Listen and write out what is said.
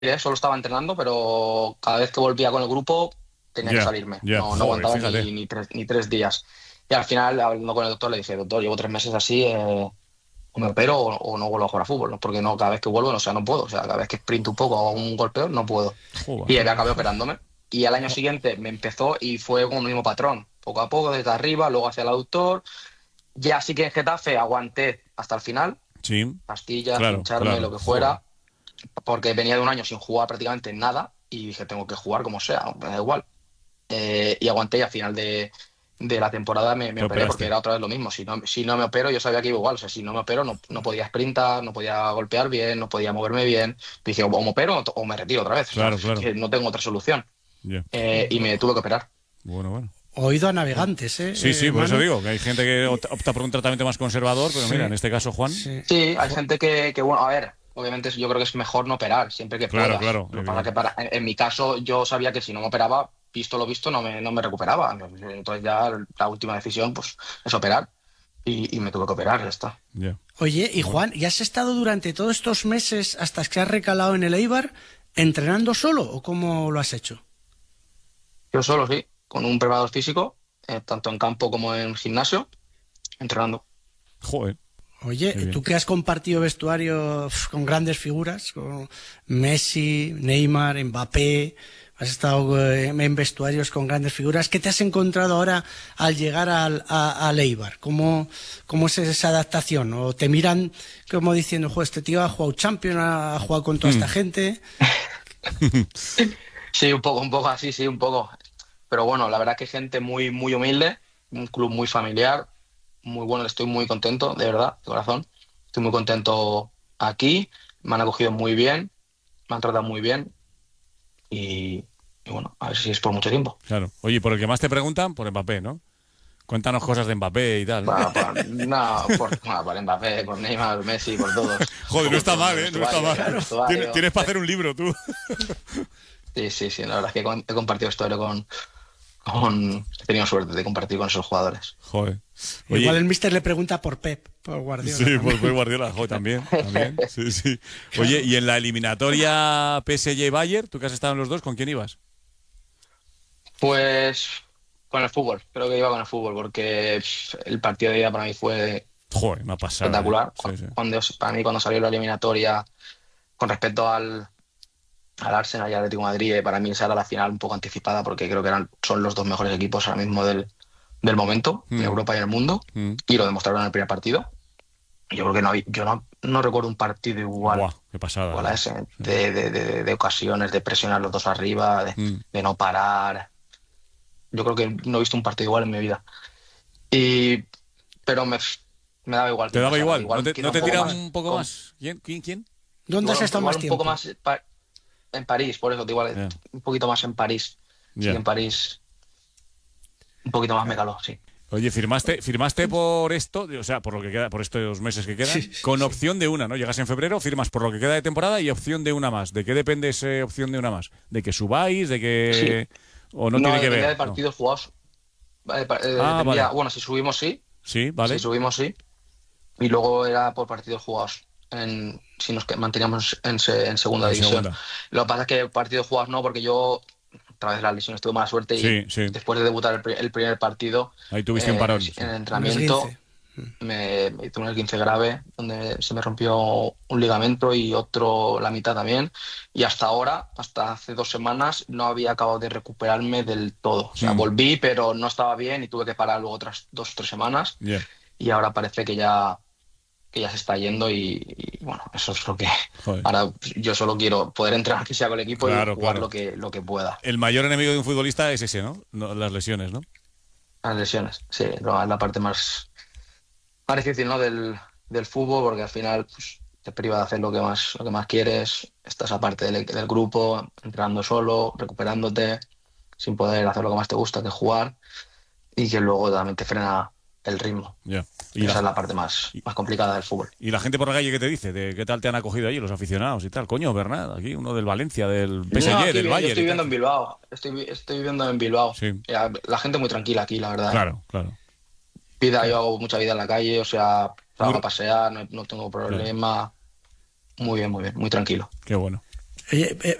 solo estaba entrenando, pero cada vez que volvía con el grupo tenía que Ya, salirme. ya, No joder, aguantaba fíjate. ni 3 días. Y al final, hablando con el doctor, le dije, doctor, llevo 3 meses así, o me opero o no vuelvo a jugar a fútbol, ¿no? Porque no, cada vez que vuelvo, no, o sea, no puedo. O sea, cada vez que sprint un poco o un golpeo, no puedo. Joder. Y me acabé operándome. Y al año Jo- siguiente me empezó y fue con el mismo patrón. Poco a poco, desde arriba, luego hacia el aductor. Ya sí que en Getafe aguanté hasta el final, Sí, pastillas, claro, pincharme, claro. lo que Joder. fuera, porque venía de un año sin jugar prácticamente nada y dije, tengo que jugar como sea, me da igual. Y aguanté y al final de la temporada me Te operé porque operaste. era otra vez lo mismo. Si no me opero, yo sabía que iba igual. O sea, si no me opero, no podía sprintar, no podía golpear bien, no podía moverme bien. Dije, o me opero o me retiro otra vez. O sea, Claro, es claro. que no tengo otra solución. Ya. Y me tuve que operar. Bueno, bueno. Oído a navegantes, Sí, sí, por eso Manu. digo que hay gente que opta por un tratamiento más conservador, pero mira, en Sí, este caso, Juan, sí. Sí, hay gente bueno, a ver, obviamente yo creo que es mejor no operar siempre que claro, puedas. claro, Lo que pasa es que en mi caso yo sabía que si no me operaba, visto lo visto, no me recuperaba. Entonces ya la última decisión pues es operar y me tuve que operar, ya está. ya. Oye, y Bueno. Juan, ¿y has estado durante todos estos meses hasta que has recalado en el Eibar entrenando solo o cómo lo has hecho? Yo solo, sí, con un preparador físico, tanto en campo como en gimnasio, entrenando. Joder, Oye, qué bien. tú que has compartido vestuario con grandes figuras, con Messi, Neymar, Mbappé, has estado en vestuarios con grandes figuras, ¿qué te has encontrado ahora al llegar al Eibar? ¿Cómo es esa adaptación? ¿O te miran como diciendo, "Jo, este tío ha jugado Champions, ha jugado con toda esta Mm. gente"? Sí, un poco así, sí, un poco. Pero bueno, la verdad que gente muy, muy humilde, un club muy familiar, muy bueno, estoy muy contento, de verdad, de corazón. Estoy muy contento aquí, me han acogido muy bien, me han tratado muy bien y, y bueno, a ver si es por mucho tiempo. Claro. Oye, por el que más te preguntan, por Mbappé, ¿no? Cuéntanos cosas de Mbappé y tal, ¿no? No, por Mbappé, por Neymar, por Messi, por todos, Joder, no está por mal, el ¿eh? No está mal. vestuario, el Tienes, vestuario. tienes para hacer un libro, tú. Sí, sí, sí, la verdad es que he compartido historia he tenido suerte de compartir con esos jugadores. Joder. Igual Oye, el míster le pregunta por Pep, por Guardiola sí, por Pep también. Guardiola, joder, también, también. Sí, sí. Oye, Claro. y en la eliminatoria PSG-Bayern, tú que has estado en los dos, ¿con quién ibas? Pues con el fútbol, creo que iba con el fútbol, porque el partido de ida para mí fue Joder, una pasada, ¿eh? espectacular. Sí, sí. Para mí, cuando salió la eliminatoria con respecto al Arsenal y al Atlético de Madrid, para mí esa era la final un poco anticipada, porque creo que son los dos mejores equipos ahora mismo del momento, en Mm, Europa y en el mundo, mm. y lo demostraron en el primer partido. Yo creo que yo no recuerdo un partido Buah, igual, qué pasada, igual a sí. ese, Sí. de ocasiones, de presionar los dos arriba, Mm. de no parar. Yo creo que no he visto un partido igual en mi vida. Y, pero me daba igual ¿Te quién daba pasara. igual? ¿No Igual te, no quizá un te poco tira más, un poco más? ¿Quién? ¿Quién? ¿Quién? ¿Dónde has igual, estado igual más un poco tiempo? más en París, por eso, igual Ya, un poquito más en París. Sí, que ya. en París un poquito más me caló, sí. Oye, firmaste por esto, o sea, por lo que queda, por estos meses que Sí, quedan, sí, con sí. opción de una, ¿no? Llegas en febrero, firmas por lo que queda de temporada y opción de una más. ¿De qué depende esa opción de una más? ¿De que subáis? ¿De Sí, que... o no no, tiene que dependía ver? de No. partidos jugados. Ah, Dependía, vale. bueno, si subimos sí, Sí, si vale. subimos sí, y luego era por partidos jugados. Si nos manteníamos en segunda En división. segunda. Lo que pasa es que partidos jugados no, porque yo, a través de las lesiones, tuve mala suerte y Sí, sí. después de debutar el primer partido Ahí tuviste un parón, en sí. el Un entrenamiento, esguince. me hice un esguince grave, donde se me rompió un ligamento y otro la mitad también. Y hasta ahora, hasta hace 2 semanas, no había acabado de recuperarme del todo. O sea, Mm, volví, pero no estaba bien y tuve que parar luego otras 2 o 3 semanas. ya. Y ahora parece que ya se está yendo y, bueno, eso es lo que Joder. ahora yo solo quiero poder entrenar que sea con el equipo y Claro, jugar claro. lo que pueda. El mayor enemigo de un futbolista es ese, ¿no? Las lesiones, ¿no? Las lesiones, sí, no, es la parte más difícil, ¿no? del fútbol, porque al final pues, te priva de hacer lo que más quieres, estás aparte del grupo, entrenando solo, recuperándote, sin poder hacer lo que más te gusta, que es jugar, y que luego también te frena el ritmo. Ya. Y la, Esa es la parte más, y, más complicada del fútbol. y la gente por la calle, ¿qué te dice? ¿De qué tal te han acogido allí los aficionados y tal? Coño, Bernat, aquí uno del Valencia, del No, PSG, aquí del bien, yo Bayern estoy y viviendo tal. en Bilbao, estoy viviendo en Bilbao. Sí, La gente muy tranquila aquí, la verdad, ¿eh? claro, claro. Yo hago mucha vida en la calle, o sea, salgo a Muy, pasear, no tengo claro, problema. Muy bien, muy bien, muy tranquilo. qué bueno. Oye,